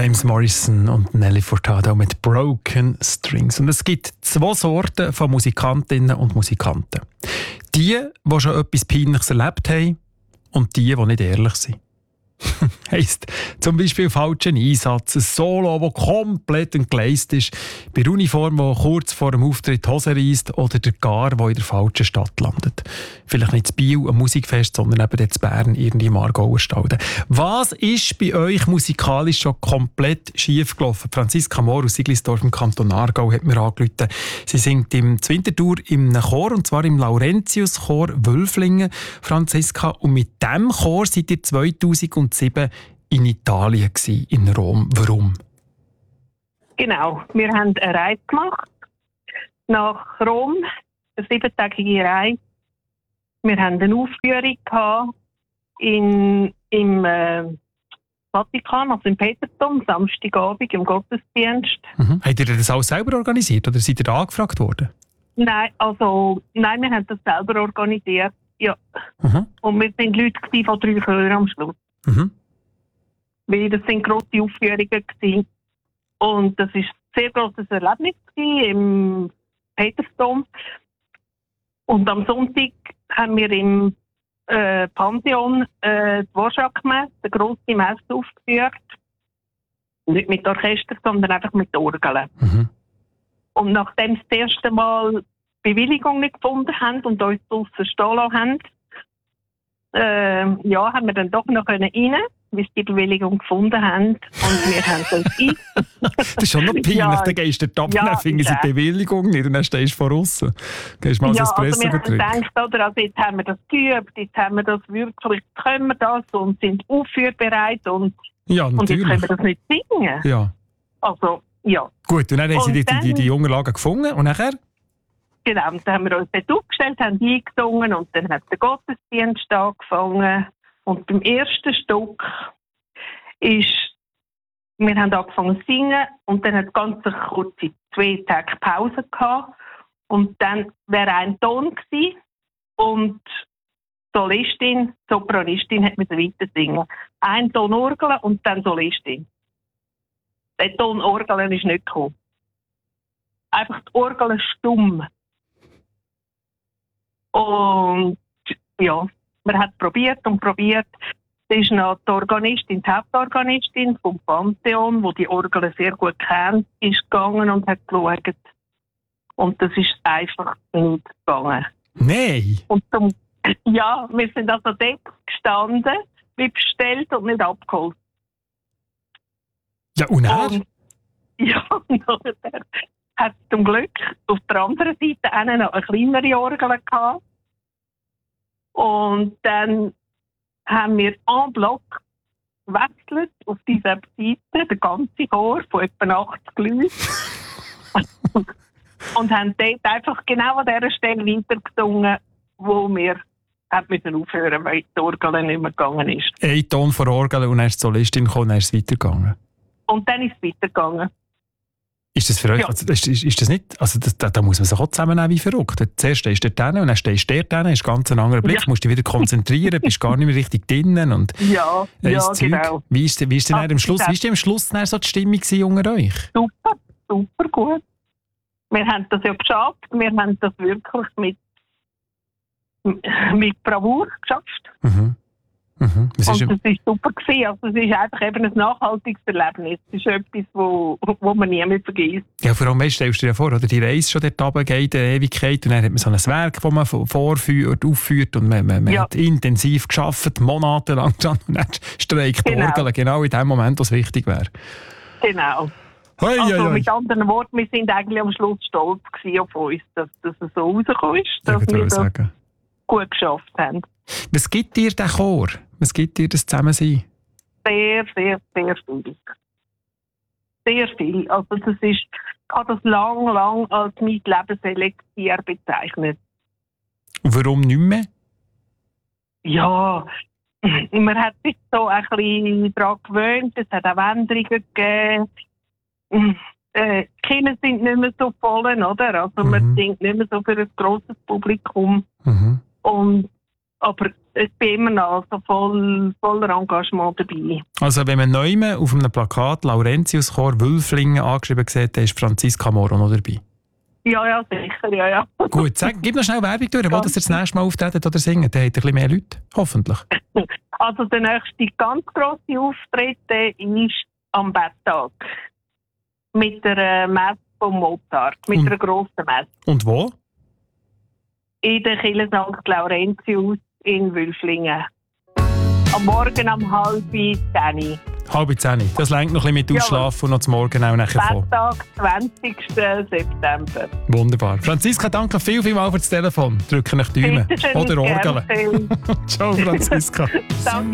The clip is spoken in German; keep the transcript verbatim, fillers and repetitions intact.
James Morrison und Nelly Furtado mit Broken Strings. Und es gibt zwei Sorten von Musikantinnen und Musikanten. Die, die schon etwas Peinliches erlebt haben und die, die nicht ehrlich sind. Heisst zum Beispiel falschen Einsatz, ein Solo, das komplett entgleist ist, bei der Uniform, die kurz vor dem Auftritt die Hose reisst oder der Gar, der in der falschen Stadt landet. Vielleicht nicht in Biel am Musikfest, sondern eben in Bern, irgendwie im Aargauer Stalden. Was ist bei euch musikalisch schon komplett schief gelaufen? Franziska Mohr aus Siglisdorf im Kanton Aargau hat mir angerufen. Sie singt im Winterthur im Chor, und zwar im Laurentius-Chor Wölflingen, Franziska. Und mit diesem Chor seid ihr zweitausendsieben in Italien gsi, in Rom. Warum? Genau, wir haben eine Reise gemacht nach Rom, eine siebentägige Reise. Wir haben eine Aufführung gehabt in, im äh, Vatikan, also im Petersdom, Samstagabend im Gottesdienst. Mhm. Habt ihr das alles selber organisiert oder seid ihr da angefragt worden? Nein, also, nein, wir haben das selber organisiert. Ja. Mhm. Und wir waren Leute von drei Chören am Schluss. Mhm. Weil das sind grosse Aufführungen gewesen. Und das war ein sehr grosses Erlebnis im Petersdom. Und am Sonntag haben wir im äh, Pantheon äh, die Dvorak-Messe, eine grosse Messe aufgeführt. Nicht mit Orchester, sondern einfach mit Orgeln. Mhm. Und nachdem sie das erste Mal Bewilligung nicht gefunden haben und uns draussen stehen lassen haben, äh, ja, haben wir dann doch noch rein, bis sie die Bewilligung gefunden haben. Und wir haben uns ein. Das ist schon noch peinlich. Ja, dann gehst du dort ja, dann finden sie die Bewilligung nicht und dann stehst du von außen. Gehst mal ja, als also wir haben getrunken. gedacht, oder, also jetzt haben wir das geübt, jetzt haben wir das wirklich, können wir das und sind aufführbereit und, ja, und jetzt können wir das nicht singen. Ja. Also, ja. Gut, und dann haben sie die, die, die, die Unterlagen gefunden und nachher? Genau, dann haben wir uns dort aufgestellt, haben eingesungen und dann hat der Gottesdienst angefangen. Und beim ersten Stück ist, wir haben angefangen zu singen und dann hat es ganz eine kurze zwei Tage Pause gehabt. Und dann wäre ein Ton gewesen und Solistin, Sopranistin hat mit weiter singen. Ein Ton Orgel und dann Solistin. Der Ton Orgel ist nicht gekommen. Einfach die Orgel stumm. Und ja, man hat probiert und probiert. Es ist noch die Organistin, die Hauptorganistin vom Pantheon, die die Orgel sehr gut kennt, ist gegangen und hat geschaut. Und das ist einfach nicht gegangen. Nein! Und zum, ja, wir sind also dort gestanden, wie bestellt und nicht abgeholt. Ja, und dann? Und, ja, und dann hat es zum Glück auf der anderen Seite auch noch eine kleinere Orgel gehabt. Und dann haben wir en bloc gewechselt auf dieser Seite, der ganze Chor von etwa achtzig Leuten. Und haben dort einfach genau an dieser Stelle weitergesungen, wo wir müssen aufhören, weil die Orgel nicht mehr gegangen ist. Ein Ton von Orgel und dann ist die Solistin gekommen und dann ist es weitergegangen. Und dann ist es weitergegangen. Ist das für euch, ja. also, ist, ist, ist das nicht, also das, da, da muss man sich auch zusammennehmen wie verrückt. Zuerst stehst du dort und dann stehst du dort, dann ist ganz ein anderer Blick, ja. musst dich wieder konzentrieren, bist gar nicht mehr richtig drinnen. Und ja, ja Zeug. genau. Wie ist, wie ist denn am Schluss, wie ist denn am Schluss so die Stimmung unter euch? Super, super gut. Wir haben das ja geschafft, wir haben das wirklich mit, mit Bravour geschafft. Mhm. Mhm. Das und ist das war super gewesen. Also es ist einfach eben ein nachhaltiges Erlebnis. Es ist etwas, wo, wo man nie mehr vergisst. Ja, vor allem, stellst du dir vor, oder die Reise schon dort runter geht, eine Ewigkeit, und dann hat man so ein Werk, das man vorführt, aufführt, und man, man, man ja. hat intensiv gearbeitet, monatelang, und dann streikt genau. die Orgel, genau in dem Moment, was wichtig wäre. Genau. Hoi, also hoi, hoi. mit anderen Worten, wir sind eigentlich am Schluss stolz auf uns, dass das so rausgekommen ist, dass wir das sagen. gut geschafft haben. Was gibt dir der Chor? Was gibt dir das Zusammensein? Sehr, sehr, sehr viel. Sehr viel. Also das ist, ich habe das lang, lang als mein Lebenselixier bezeichnet. Und warum nicht mehr? Ja, man hat sich so ein bisschen daran gewöhnt, es hat auch Änderungen gegeben. Äh, die Kinder sind nicht mehr so voll, oder? Also mhm. man singt nicht mehr so für ein grosses Publikum. Mhm. Und Aber ich bin immer noch also voll, voller Engagement dabei. Also wenn man neu auf einem Plakat Laurentiuschor Wülflingen angeschrieben sieht, dann ist Franziska Moro noch dabei. Ja, ja, sicher, ja, ja. Gut, sag, gib noch schnell Werbung durch, wo das ihr das nächste Mal auftreten oder singen. Dann habt ihr ein bisschen mehr Leute, hoffentlich. Also der nächste ganz grosse Auftritt ist am Betttag. Mit der Messe vom Mozart, mit Und- einer grossen Messe. Und wo? In der Kirche Sankt Laurentius in Wülflingen. Am Morgen um halb zehn. Halb zehn. Das lenkt noch ein bisschen mit Ausschlafen und noch zum Morgen auch nachher kommen. Betttag, zwanzigsten September. Wunderbar. Franziska, danke viel, viel mal für das Telefon. Drücke euch die Daumen. Bitte schön, Oder Orgel. gerne. Ciao, Franziska. Danke.